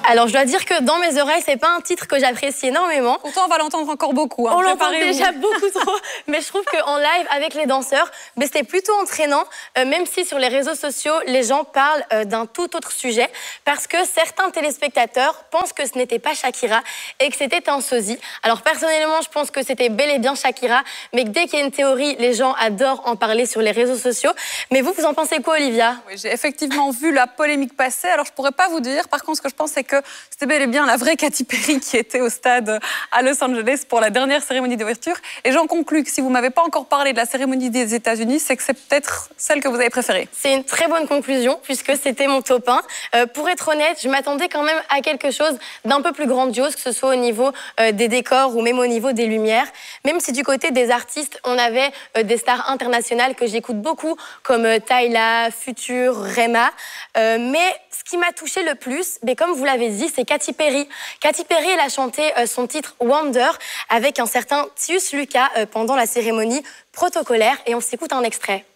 Alors, je dois dire que dans mes oreilles, c'est pas un titre que j'apprécie énormément. Pourtant, on va l'entendre encore beaucoup. Hein. On l'entend déjà beaucoup trop, mais je trouve qu'en live, avec les danseurs, c'était plutôt entraînant, même si sur les réseaux sociaux, les gens parlent d'un tout autre sujet, parce que certains téléspectateurs pensent que ce n'était pas Shakira et que c'était un sosie. Alors, personnellement, je pense que c'était bel et bien Shakira, mais que dès qu'il y a une théorie, les gens adorent en parler sur les réseaux sociaux. Mais vous en pensez quoi, Olivia? Oui, j'ai effectivement vu la polémique passer, alors je pourrais pas vous dire. Par contre, ce que je pense, c'est que c'était bel et bien la vraie Katy Perry qui était au stade à Los Angeles pour la dernière cérémonie d'ouverture. Et j'en conclus que si vous m'avez pas encore parlé de la cérémonie des États-Unis, c'est que c'est peut-être celle que vous avez préférée. C'est une très bonne conclusion, puisque c'était mon top 1. Pour être honnête, je m'attendais quand même à quelque chose d'un peu plus grandiose, que ce soit au niveau des décors ou même au niveau des lumières. Même si du côté des artistes, on avait des stars internationales que j'écoute beaucoup, comme Tyla, Future, Rema. Mais ce qui m'a touchée le plus, comme vous l'avez dit, c'est Katy Perry. Katy Perry, elle a chanté son titre Wonder avec un certain Tius Lucas pendant la cérémonie protocolaire, et on s'écoute un extrait.